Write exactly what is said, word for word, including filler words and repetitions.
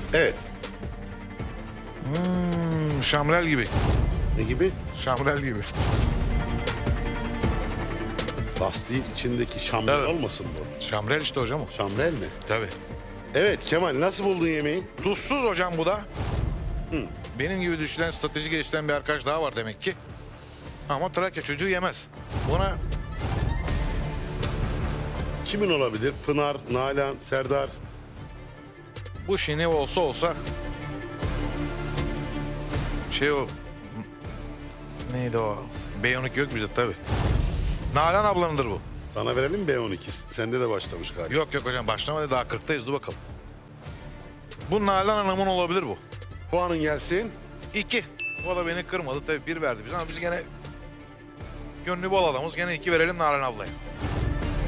Evet. Hmm, şamrel gibi. Ne gibi? Şamrel gibi. Lastiğin içindeki şamrel Evet. olmasın bu? Şamrel işte hocam o. Şamrel mi? Tabii. Evet Kemal, nasıl buldun yemeği? Tuzsuz hocam bu da. Benim gibi düşünen, strateji geliştiren bir arkadaş daha var demek ki. Ama Trakya çocuğu yemez. Buna Kimin olabilir? Pınar, Nalan, Serdar. bu şini olsa olsa şey o neydi o? B on iki yok bizde tabii. Nalan ablanındır bu. Sana verelim B on iki. Sende de başlamış galiba. Yok yok hocam başlamadı, daha kırktayız, dur bakalım. Bu Nalan Hanım'ın olabilir bu. Puanın gelsin. İki. O da beni kırmadı tabii, bir verdi biz ama biz gene gönlü bol adamız, gene iki verelim Nalan ablaya.